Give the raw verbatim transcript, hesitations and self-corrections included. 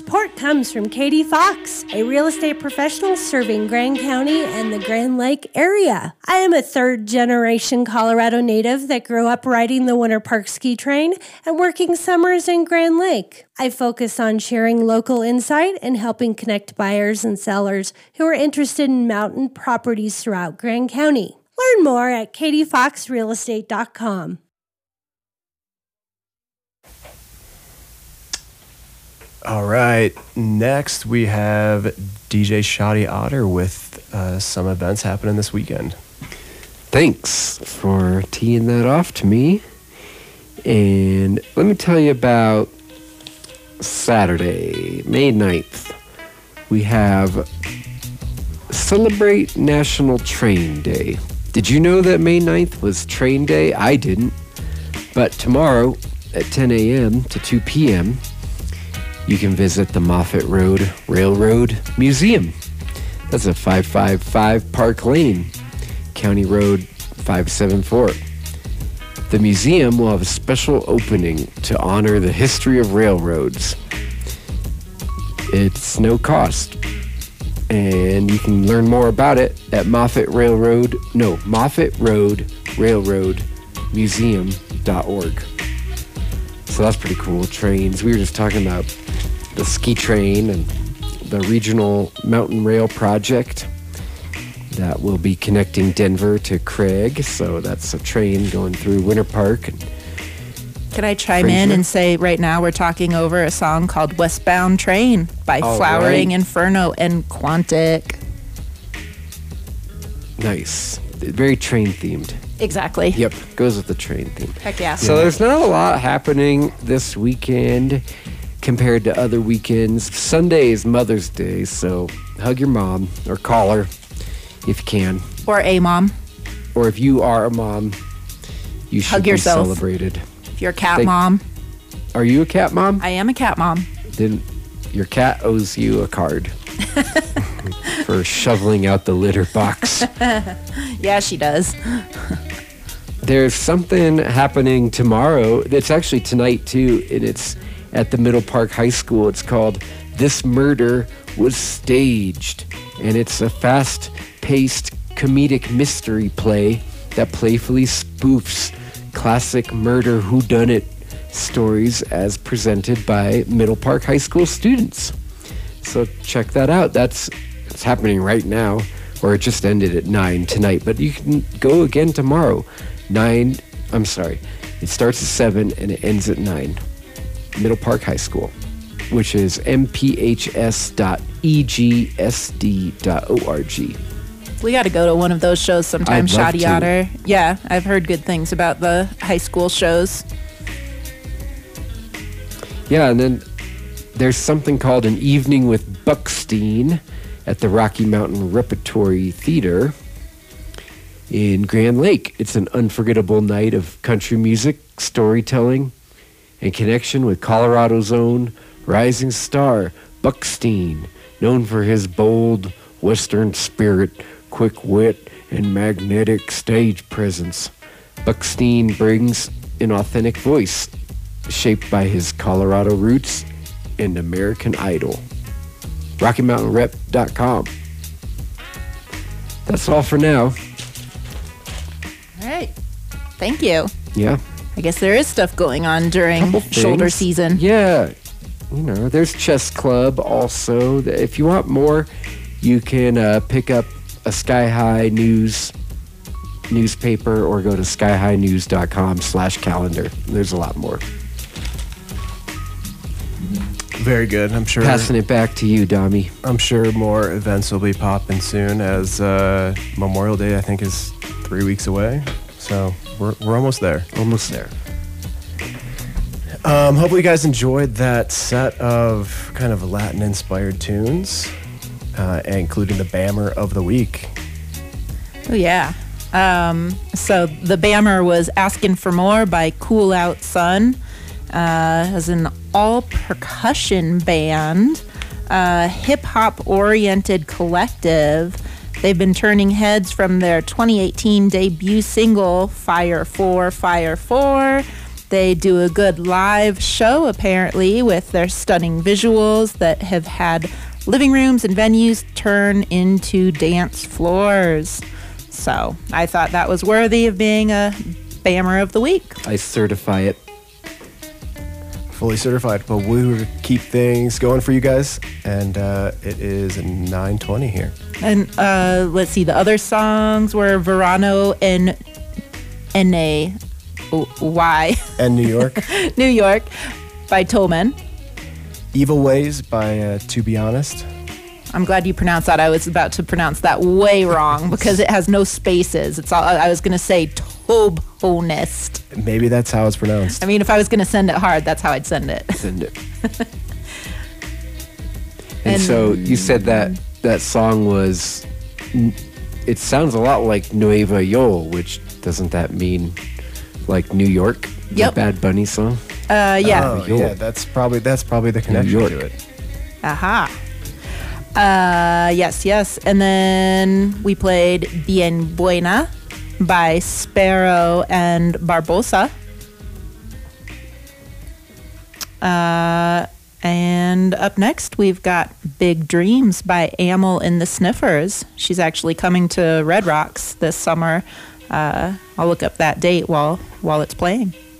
support comes from Katie Fox, a real estate professional serving Grand County and the Grand Lake area. I am a third-generation Colorado native that grew up riding the Winter Park ski train and working summers in Grand Lake. I focus on sharing local insight and helping connect buyers and sellers who are interested in mountain properties throughout Grand County. Learn more at katie fox real estate dot com. All right, next we have D J Shoddy Otter with uh, some events happening this weekend. Thanks for teeing that off to me. And let me tell you about Saturday, May ninth. We have Celebrate National Train Day. Did you know that May ninth was Train Day? I didn't. But tomorrow at ten a.m. to two p.m., you can visit the Moffett Road Railroad Museum. That's at five fifty-five Park Lane, County Road five seventy-four. The museum will have a special opening to honor the history of railroads. It's no cost, and you can learn more about it at Moffett Railroad, no, Moffett Road Railroad Museum dot org. So that's pretty cool. Trains. We were just talking about the ski train and the regional mountain rail project that will be connecting Denver to Craig. So that's a train going through Winter Park. And Can I chime Fraser? in and say right now we're talking over a song called Westbound Train by All Flowering right. Inferno and Quantic. Nice. Very train themed. Exactly. Yep, goes with the train theme. Heck yeah. So there's not a lot happening this weekend compared to other weekends. Sunday is Mother's Day, so hug your mom or call her if you can. Or a mom. Or if you are a mom, you should Hug be yourself. celebrated. If you're a cat Thank- mom. Are you a cat mom? I am a cat mom. Then your cat owes you a card for shoveling out the litter box. Yeah, she does. There's something happening tomorrow. It's actually tonight too, and it's at the Middle Park High School. It's called This Murder Was Staged, and it's a fast-paced comedic mystery play that playfully spoofs classic murder whodunit stories as presented by Middle Park High School students. So check that out. That's it's happening right now, or it just ended at nine tonight, but you can go again tomorrow. Nine, I'm sorry, it starts at seven and it ends at nine. Middle Park High School, which is m p h s dot e g s d dot org. We got to go to one of those shows sometime, I'd love Shoddy to. Otter. Yeah, I've heard good things about the high school shows. Yeah, and then there's something called An Evening with Buckstein at the Rocky Mountain Repertory Theater in Grand Lake. It's an unforgettable night of country music, storytelling, and connection with Colorado's own rising star, Buckstein, known for his bold Western spirit, quick wit, and magnetic stage presence. Buckstein brings an authentic voice shaped by his Colorado roots and American Idol. rocky mountain rep dot com. That's all for now. All right. Thank you. Yeah. I guess there is stuff going on during Couple shoulder things. season. Yeah. You know, there's Chess Club also. If you want more, you can uh, pick up a Sky High News newspaper or go to sky high news dot com slash calendar. There's a lot more. Very good. I'm sure. Passing it back to you, Dami. I'm sure more events will be popping soon, as uh, Memorial Day I think is three weeks away. So we're we're almost there. Almost there. Um, hopefully you guys enjoyed that set of kind of Latin-inspired tunes, uh, including the Bammer of the Week. Oh, yeah. Um, so the Bammer was Asking for More by Cool Out Sun. Uh, as an all-percussion band, uh, hip-hop oriented collective. They've been turning heads from their twenty eighteen debut single, Fire four, Fire four, They do a good live show, apparently, with their stunning visuals that have had living rooms and venues turn into dance floors. So I thought that was worthy of being a Bammer of the Week. I certify it. Fully certified. But we will keep things going for you guys, and uh, it is nine twenty here. And uh, let's see, the other songs were Verano and N A Y. And New York. New York by Tolman. Evil Ways by uh, To Be Honest. I'm glad you pronounced that. I was about to pronounce that way wrong because it has no spaces. It's all, I was going to say Tobonist. Maybe that's how it's pronounced. I mean, if I was going to send it hard, that's how I'd send it. Send it. and, and so you said that that song was, it sounds a lot like Nueva York, which doesn't that mean like New York? Yep. The Bad Bunny song? Uh, yeah. Oh, yeah, that's probably that's probably the connection York. to it. Aha. Uh, yes, yes. And then we played Bien Buena by Sparrow and Barbosa. Uh, and up next, we've got Big Dreams by Amel and the Sniffers. She's actually coming to Red Rocks this summer. Uh, I'll look up that date while while it's playing.